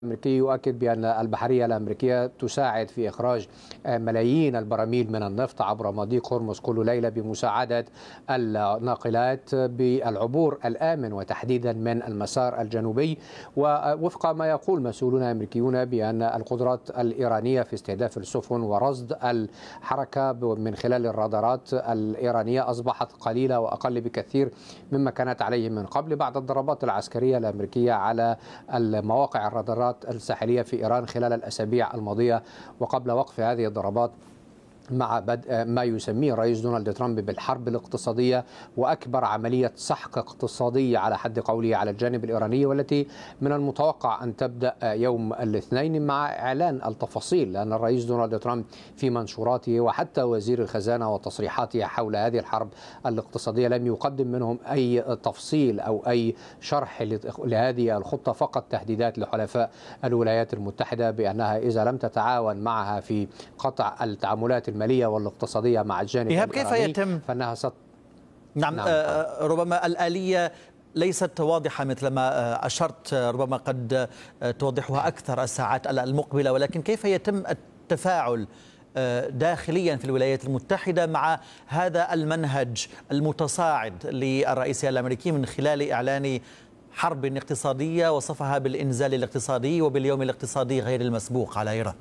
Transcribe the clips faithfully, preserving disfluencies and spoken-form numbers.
الأمريكي يؤكد بأن البحرية الأمريكية تساعد في إخراج ملايين البراميل من النفط عبر مضيق هرمز كل ليلة بمساعدة الناقلات بالعبور الآمن وتحديدا من المسار الجنوبي. ووفق ما يقول مسؤولون أمريكيون بأن القدرات الإيرانية في استهداف السفن ورصد الحركة من خلال الرادارات الإيرانية أصبحت قليلة وأقل بكثير مما كانت عليه من قبل بعد الضربات العسكرية الأمريكية على المواقع الرادارات الساحلية في إيران خلال الأسابيع الماضية. وقبل وقف هذه الضربات مع بدء ما يسميه الرئيس دونالد ترامب بالحرب الاقتصادية وأكبر عملية سحق اقتصادية على حد قوله على الجانب الإيراني، والتي من المتوقع أن تبدأ يوم الاثنين مع إعلان التفاصيل، لأن الرئيس دونالد ترامب في منشوراته وحتى وزير الخزانة وتصريحاته حول هذه الحرب الاقتصادية لم يقدم منهم أي تفصيل أو أي شرح لهذه الخطة، فقط تهديدات لحلفاء الولايات المتحدة بأنها إذا لم تتعاون معها في قطع التعاملات المالية والاقتصادية مع الجانب إيهاب كيف يتم فإنها ست... نعم, نعم. آه ربما الآلية ليست واضحة مثل ما أشرت، ربما قد توضحها أكثر الساعات المقبلة، ولكن كيف يتم التفاعل داخليا في الولايات المتحدة مع هذا المنهج المتصاعد للرئيس الأمريكي من خلال إعلان حرب اقتصادية وصفها بالإنزال الاقتصادي وباليوم الاقتصادي غير المسبوق على إيران؟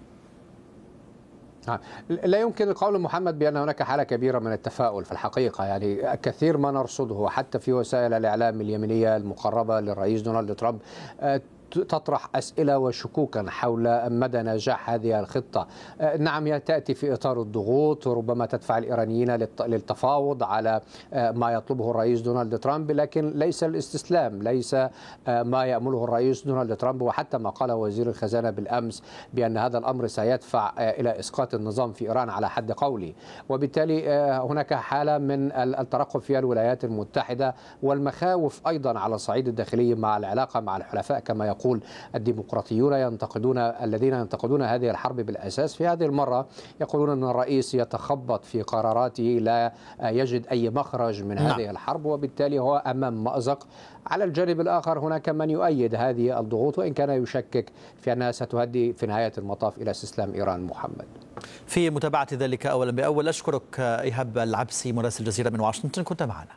لا يمكن القول محمد بأن هناك حالة كبيرة من التفاؤل في الحقيقة، يعني كثير ما نرصده حتى في وسائل الإعلام اليمينية المقربة للرئيس دونالد ترامب تطرح أسئلة وشكوكا حول مدى نجاح هذه الخطة. نعم، تأتي في إطار الضغوط، ربما تدفع الإيرانيين للتفاوض على ما يطلبه الرئيس دونالد ترامب، لكن ليس الاستسلام، ليس ما يأمله الرئيس دونالد ترامب، وحتى ما قال وزير الخزانة بالأمس بأن هذا الأمر سيدفع إلى إسقاط النظام في إيران على حد قولي. وبالتالي هناك حالة من الترقب في الولايات المتحدة والمخاوف أيضا على الصعيد الداخلي مع العلاقة مع الحلفاء، كما يقول يقول الديمقراطيون ينتقدون الذين ينتقدون هذه الحرب بالأساس في هذه المرة، يقولون أن الرئيس يتخبط في قراراته، لا يجد أي مخرج من هذه نعم. الحرب، وبالتالي هو أمام مأزق. على الجانب الآخر هناك من يؤيد هذه الضغوط وإن كان يشكك في أنها ستؤدي في نهاية المطاف إلى استسلام إيران. محمد، في متابعة ذلك أولا بأول أشكرك إيهاب العبسي مراسل الجزيرة من واشنطن، كنت معنا.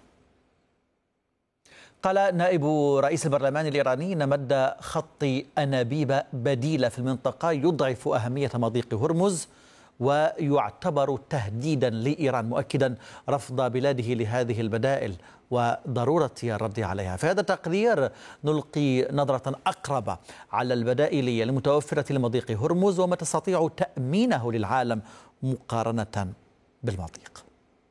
قال نائب رئيس البرلمان الإيراني إن مد خط أنابيب بديلة في المنطقة يضعف أهمية مضيق هرمز ويعتبر تهديدا لإيران، مؤكدا رفض بلاده لهذه البدائل وضرورة الرد عليها. في هذا التقرير نلقي نظرة أقرب على البدائل المتوفرة لمضيق هرمز وما تستطيع تأمينه للعالم مقارنة بالمضيق.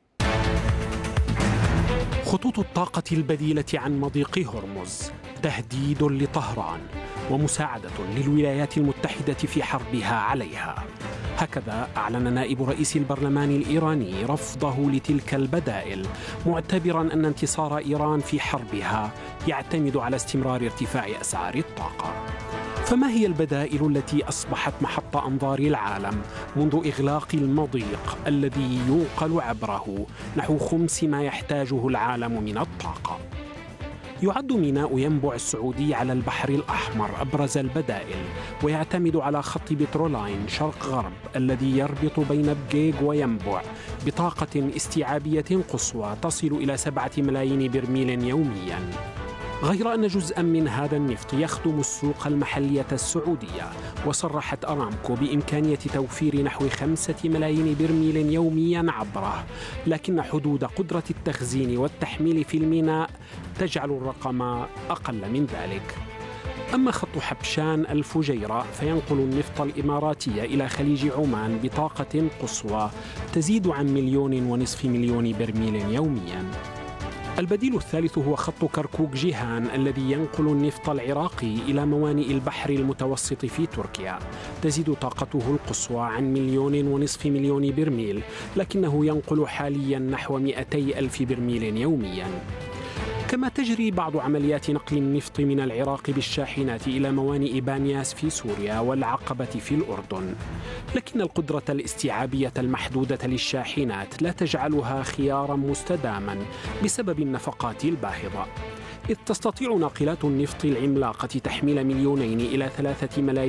خطوط الطاقة البديلة عن مضيق هرمز تهديد لطهران ومساعدة للولايات المتحدة في حربها عليها. هكذا أعلن نائب رئيس البرلمان الإيراني رفضه لتلك البدائل، معتبرا أن انتصار إيران في حربها يعتمد على استمرار ارتفاع أسعار الطاقة. فما هي البدائل التي أصبحت محط أنظار العالم منذ إغلاق المضيق الذي ينقل عبره نحو خمس ما يحتاجه العالم من الطاقة؟ يعد ميناء ينبع السعودي على البحر الأحمر أبرز البدائل، ويعتمد على خط بترولاين شرق غرب الذي يربط بين بقيق وينبع بطاقة استيعابية قصوى تصل إلى سبعة ملايين برميل يومياً. غير أن جزءاً من هذا النفط يخدم السوق المحلية السعودية، وصرحت أرامكو بإمكانية توفير نحو خمسة ملايين برميل يومياً عبره، لكن حدود قدرة التخزين والتحميل في الميناء تجعل الرقم أقل من ذلك. أما خط حبشان الفجيرة فينقل النفط الإماراتي إلى خليج عمان بطاقة قصوى تزيد عن مليون ونصف مليون برميل يومياً. البديل الثالث هو خط كركوك جيهان الذي ينقل النفط العراقي إلى موانئ البحر المتوسط في تركيا، تزيد طاقته القصوى عن مليون ونصف مليون برميل، لكنه ينقل حاليا نحو مئتي ألف برميل يوميا. كما تجري بعض عمليات نقل النفط من العراق بالشاحنات إلى موانئ بانياس في سوريا والعقبة في الأردن، لكن القدرة الاستيعابية المحدودة للشاحنات لا تجعلها خيارا مستداما بسبب النفقات الباهظة، إذ تستطيع ناقلات النفط العملاقة تحميل مليونين إلى ثلاثة ملايين